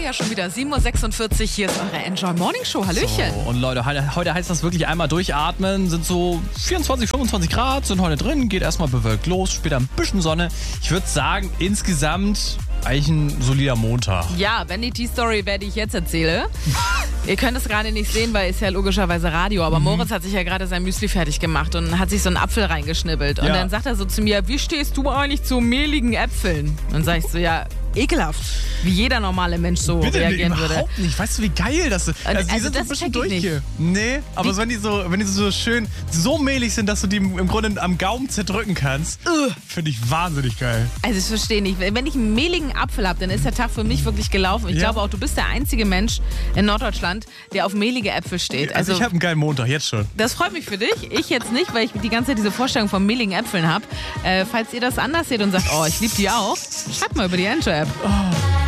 ja schon wieder 7.46 Uhr. Hier ist eure Enjoy Morning Show. Hallöchen. So, und Leute, heute heißt das wirklich einmal durchatmen. Sind so 24, 25 Grad, sind heute drin, geht erstmal bewölkt los, später ein bisschen Sonne. Ich würde sagen, insgesamt eigentlich ein solider Montag. Ja, Vanity-Story, die ich jetzt erzähle. Ihr könnt es gerade nicht sehen, weil es ja logischerweise Radio, aber Moritz hat sich ja gerade sein Müsli fertig gemacht und hat sich so einen Apfel reingeschnibbelt. Und dann sagt er so zu mir, wie stehst du eigentlich zu mehligen Äpfeln? Und sag ich so, ja, ekelhaft. Wie jeder normale Mensch so reagieren würde. Überhaupt nicht. Weißt du, wie geil das ist? Also die sind das so ein bisschen check ich durch. Nee, aber wenn die so schön, so mehlig sind, dass du die im Grunde am Gaumen zerdrücken kannst, finde ich wahnsinnig geil. Also ich verstehe nicht. Wenn ich einen mehligen Apfel habe, dann ist der Tag für mich wirklich gelaufen. Ich glaube auch, du bist der einzige Mensch in Norddeutschland, der auf mehlige Äpfel steht. Also ich habe einen geilen Montag, jetzt schon. Das freut mich für dich. Ich jetzt nicht, weil ich die ganze Zeit diese Vorstellung von mehligen Äpfeln habe. Falls ihr das anders seht und sagt, oh, ich liebe die auch, schreibt mal über die Enjoy-App. Oh.